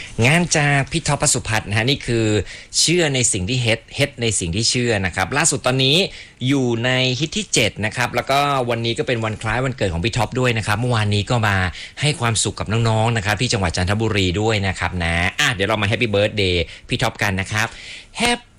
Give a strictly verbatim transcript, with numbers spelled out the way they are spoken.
งานจากพี่ท็อปประสุพัฒน์นะฮะนี่คือเชื่อในสิ่งที่เฮ็ดเฮ็ดในสิ่งที่เชื่อนะครับล่าสุดตอนนี้อยู่ในฮิตที่เจ็ดนะครับแล้วก็วันนี้ก็เป็นวันคล้ายวันเกิดของพี่ท็อปด้วยนะครับเมื่อวานนี้ก็มาให้ความสุขกับน้องๆนะครับที่จังหวัดจันทบุรีด้วยนะครับนะอ่ะเดี๋ยวเรามาแฮปปี้เบิร์ธเดย์พี่ท็อปกันนะครับ Happy